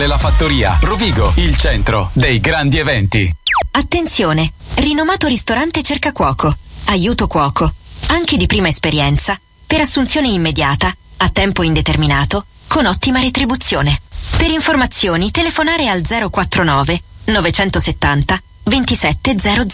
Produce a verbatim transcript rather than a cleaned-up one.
La Fattoria, Rovigo, il centro dei grandi eventi. Attenzione, rinomato ristorante cerca cuoco, aiuto cuoco, anche di prima esperienza, per assunzione immediata, a tempo indeterminato, con ottima retribuzione. Per informazioni telefonare al zero quattro nove nove settanta ventisette zero zero.